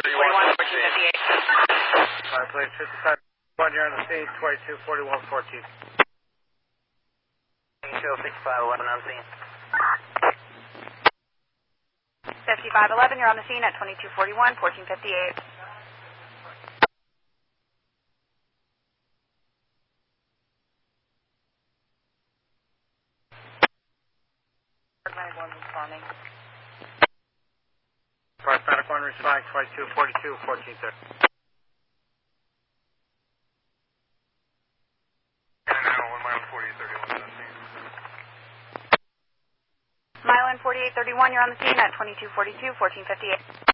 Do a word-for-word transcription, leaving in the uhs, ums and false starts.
forty-one, fourteen fifty-eight. Five, please, fifty-five, one, you're on the scene, twenty-two, forty-one, fourteen. Show fifty-five eleven on scene. fifty-five eleven, you're on the scene at twenty-two forty-one, fourteen fifty-eight. Atlantic one responding. Atlantic one responding, twenty-two forty-two, fourteen thirty. Milan forty-eight thirty-one, you're on the scene at twenty-two forty-two, fourteen fifty-eight.